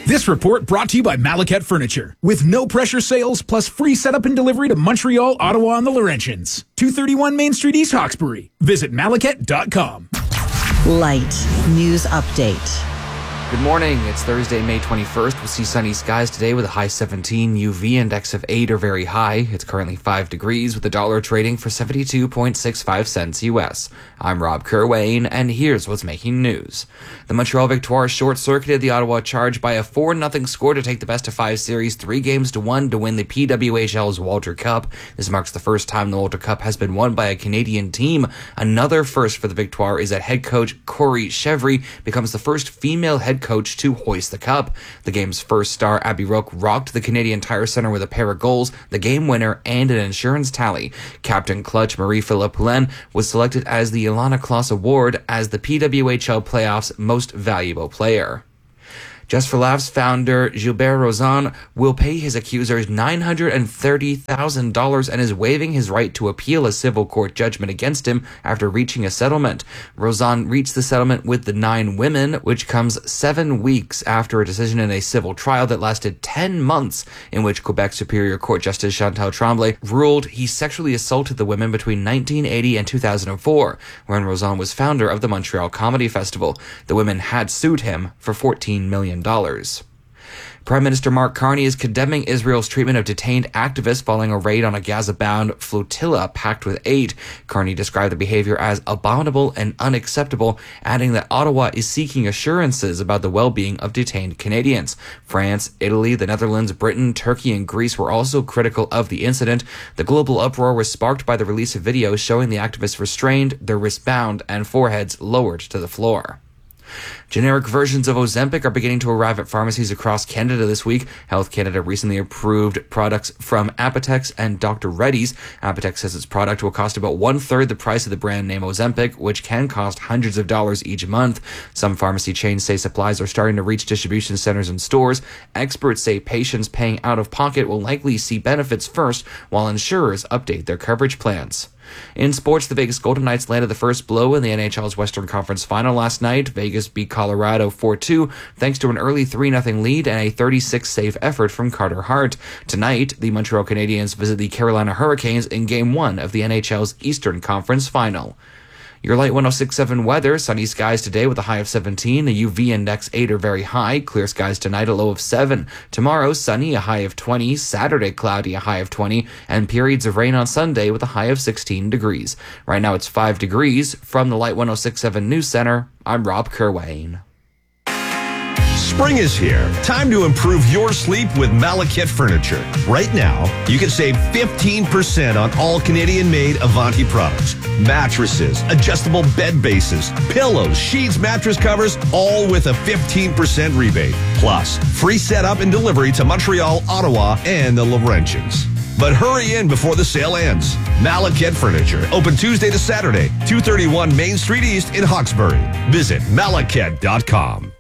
This report brought to you by Malaket Furniture. With no pressure sales plus free setup and delivery to Montreal, Ottawa, and the Laurentians. 231 Main Street, East Hawkesbury. Visit Malaket.com. Light News Update. Good morning. It's Thursday, May 21st. We'll see sunny skies today with a high 17, UV index of 8 or very high. It's currently 5 degrees with the dollar trading for 72.65 cents US. I'm Rob Kerwayne, and here's what's making news. The Montreal Victoire short-circuited the Ottawa Charge by a 4-0 score to take the best-of-5 series 3-1 to win the PWHL's Walter Cup. This marks the first time the Walter Cup has been won by a Canadian team. Another first for the Victoire is that head coach Corey Chevry becomes the first female head coach to hoist the cup. The game's first star, Abby Roque, rocked the Canadian Tire Center with a pair of goals, the game winner, and an insurance tally. Captain Clutch Marie-Philip Poulin was selected as the Ilana Kloss Award as the PWHL playoffs' most valuable player. Just for Laughs founder Gilbert Rozon will pay his accusers $930,000 and is waiving his right to appeal a civil court judgment against him after reaching a settlement. Rozon reached the settlement with the 9 women, which comes 7 weeks after a decision in a civil trial that lasted 10 months, in which Quebec Superior Court Justice Chantal Tremblay ruled he sexually assaulted the women between 1980 and 2004, when Rozon was founder of the Montreal Comedy Festival. The women had sued him for $14 million. Prime Minister Mark Carney is condemning Israel's treatment of detained activists following a raid on a Gaza-bound flotilla packed with aid. Carney described the behavior as abominable and unacceptable, adding that Ottawa is seeking assurances about the well-being of detained Canadians. France, Italy, the Netherlands, Britain, Turkey, and Greece were also critical of the incident. The global uproar was sparked by the release of videos showing the activists restrained, their wrists bound, and foreheads lowered to the floor. Generic versions of Ozempic are beginning to arrive at pharmacies across Canada this week. Health Canada recently approved products from Apotex and Dr. Reddy's. Apotex says its product will cost about 1/3 the price of the brand name Ozempic, which can cost hundreds of dollars each month. Some pharmacy chains say supplies are starting to reach distribution centers and stores. Experts say patients paying out of pocket will likely see benefits first, while insurers update their coverage plans. In sports, the Vegas Golden Knights landed the first blow in the NHL's Western Conference Final last night. Vegas beat Colorado 4-2 thanks to an early 3-0 lead and a 36-save effort from Carter Hart. Tonight, the Montreal Canadiens visit the Carolina Hurricanes in Game 1 of the NHL's Eastern Conference Final. Your Light 106.7 weather, sunny skies today with a high of 17, a UV index 8 or very high, clear skies tonight, a low of 7. Tomorrow, sunny, a high of 20, Saturday, cloudy, a high of 20, and periods of rain on Sunday with a high of 16 degrees. Right now it's 5 degrees. From the Light 106.7 News Center, I'm Rob Kerwayne. Spring is here. Time to improve your sleep with Malaket Furniture. Right now, you can save 15% on all Canadian-made Avanti products. Mattresses, adjustable bed bases, pillows, sheets, mattress covers, all with a 15% rebate. Plus, free setup and delivery to Montreal, Ottawa, and the Laurentians. But hurry in before the sale ends. Malaket Furniture, open Tuesday to Saturday, 231 Main Street East in Hawkesbury. Visit Malaket.com.